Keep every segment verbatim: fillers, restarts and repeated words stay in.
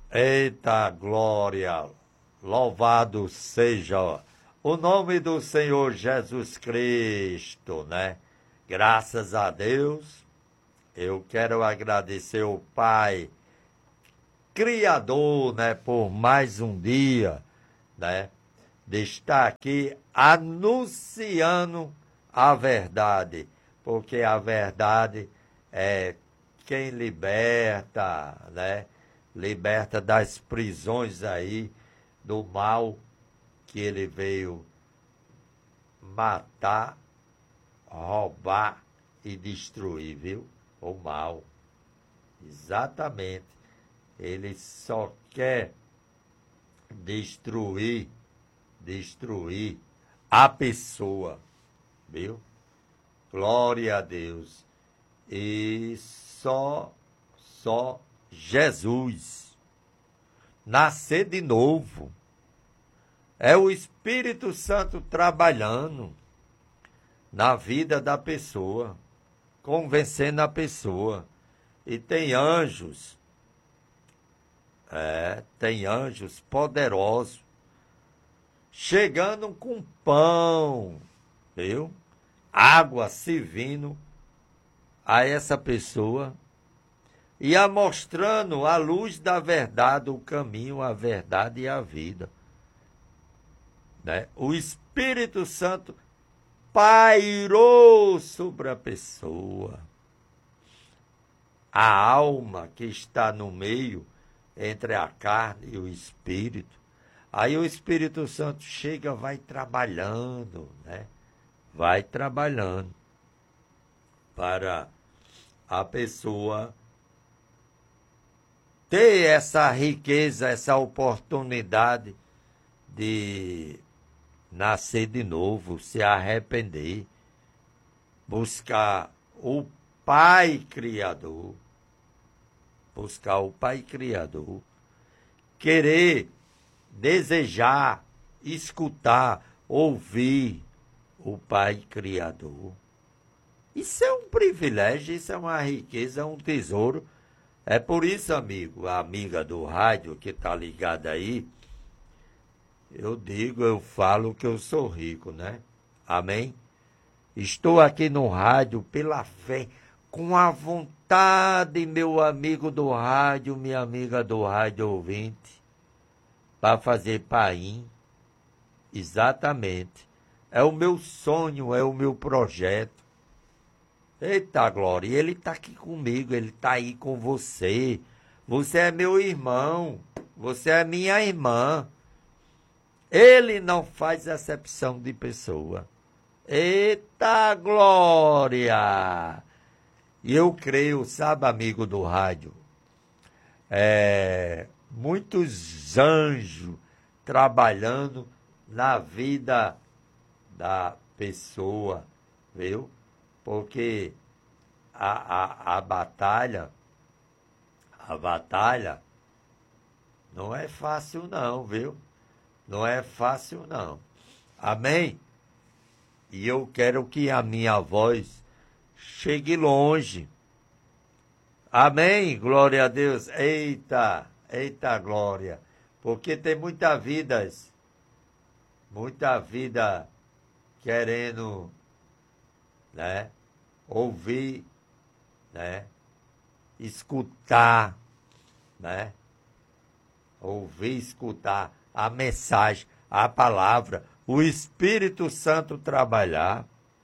Eita glória! Louvado seja o nome do Senhor Jesus Cristo, né? Graças a Deus, eu quero agradecer ao Pai Criador, né, por mais um dia, né, de estar aqui anunciando a verdade, porque a verdade é quem liberta, né? Liberta das prisões aí, do mal que ele veio matar, roubar e destruir, viu? O mal. Exatamente. Ele só quer destruir, destruir a pessoa, viu? Glória a Deus. E só, só Jesus nascer de novo. É o Espírito Santo trabalhando na vida da pessoa, convencendo a pessoa. E tem anjos, é, tem anjos poderosos, chegando com pão, viu? Água servindo a essa pessoa e a mostrando a luz da verdade, o caminho, a verdade e a vida. Né? O Espírito Santo pairou sobre a pessoa. A alma que está no meio, entre a carne e o Espírito. Aí o Espírito Santo chega, vai trabalhando, né? Vai trabalhando para a pessoa ter essa riqueza, essa oportunidade de nascer de novo, se arrepender, buscar o Pai Criador, buscar o Pai Criador, querer, desejar, escutar, ouvir o Pai Criador. Isso é um privilégio, isso é uma riqueza, é um tesouro. É por isso, amigo, a amiga do rádio que está ligada aí, eu digo, eu falo que eu sou rico, né? Amém? Estou aqui no rádio pela fé, com a vontade, meu amigo do rádio, minha amiga do rádio ouvinte, para fazer paim. Exatamente. É o meu sonho, é o meu projeto. Eita, Glória, e ele está aqui comigo, ele está aí com você. Você é meu irmão, você é minha irmã. Ele não faz acepção de pessoa. Eita, Glória! E eu creio, sabe, amigo do rádio, é, muitos anjos trabalhando na vida da pessoa, viu? Porque a, a, a batalha, a batalha não é fácil não, viu? Não é fácil não. Amém? E eu quero que a minha voz chegue longe. Amém? Glória a Deus. Eita, eita glória. Porque tem muita vidas, muita vida querendo, né, ouvir, né, escutar, né, ouvir, escutar a mensagem, a palavra, o Espírito Santo trabalhar,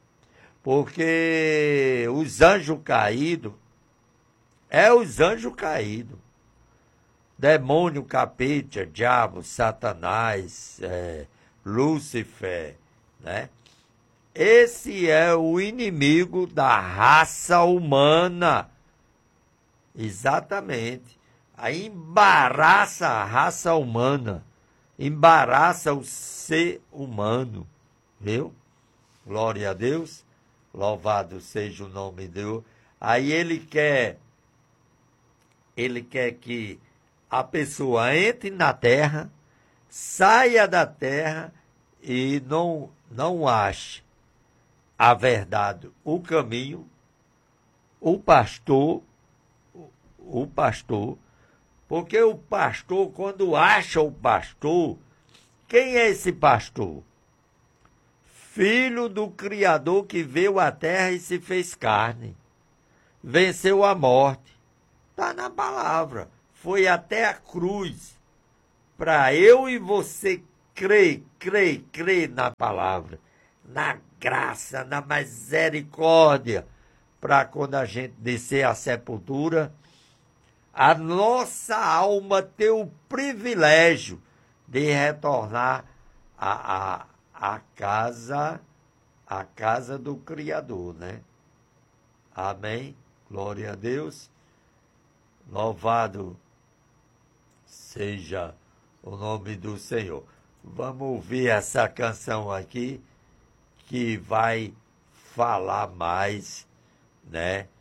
porque os anjos caídos, é os anjos caídos, demônio, capeta, diabo, Satanás, é, Lúcifer, né? Esse é o inimigo da raça humana. Exatamente. Aí embaraça a raça humana. Embaraça o ser humano. Viu? Glória a Deus. Louvado seja o nome de Deus. Aí ele quer, ele quer que a pessoa entre na terra, saia da terra e não, não ache a verdade, o caminho, o pastor, o pastor Porque o pastor, quando acha o pastor, quem é esse pastor? Filho do Criador que veio à terra e se fez carne. Venceu a morte. Está na palavra. Foi até a cruz. Para eu e você crer, crer, crer na palavra. Na graça, na misericórdia. Para quando a gente descer à sepultura, a nossa alma ter o privilégio de retornar à, à, à casa, à casa do Criador, né? Amém? Glória a Deus. Louvado seja o nome do Senhor. Vamos ouvir essa canção aqui, que vai falar mais, né,